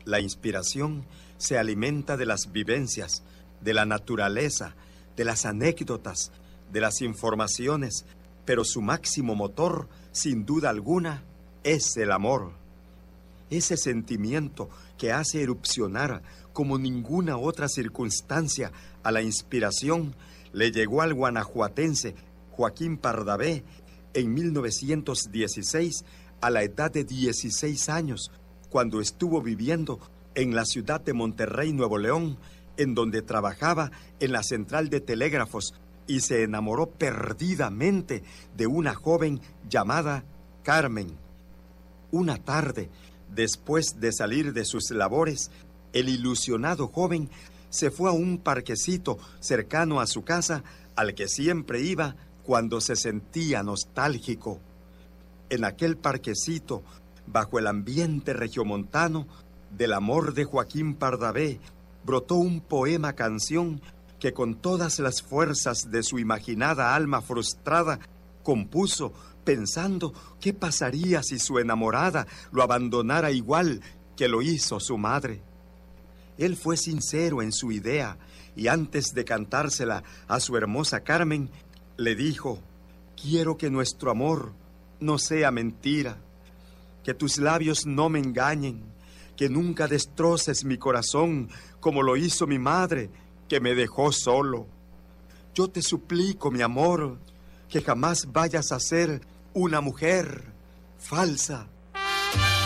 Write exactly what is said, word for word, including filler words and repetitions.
La inspiración se alimenta de las vivencias, de la naturaleza, de las anécdotas, de las informaciones, pero su máximo motor, sin duda alguna, es el amor. Ese sentimiento que hace erupcionar como ninguna otra circunstancia a la inspiración le llegó al guanajuatense Joaquín Pardavé en mil novecientos dieciséis a la edad de dieciséis años, cuando estuvo viviendo en la ciudad de Monterrey, Nuevo León, en donde trabajaba en la central de telégrafos y se enamoró perdidamente de una joven llamada Carmen. Una tarde, después de salir de sus labores, el ilusionado joven se fue a un parquecito cercano a su casa, al que siempre iba cuando se sentía nostálgico. En aquel parquecito, bajo el ambiente regiomontano, del amor de Joaquín Pardavé, brotó un poema canción que con todas las fuerzas de su imaginada alma frustrada compuso, pensando qué pasaría si su enamorada lo abandonara igual que lo hizo su madre. Él fue sincero en su idea y antes de cantársela a su hermosa Carmen, le dijo: quiero que nuestro amor no sea mentira, que tus labios no me engañen, que nunca destroces mi corazón como lo hizo mi madre, que me dejó solo. Yo te suplico, mi amor, que jamás vayas a ser una mujer falsa.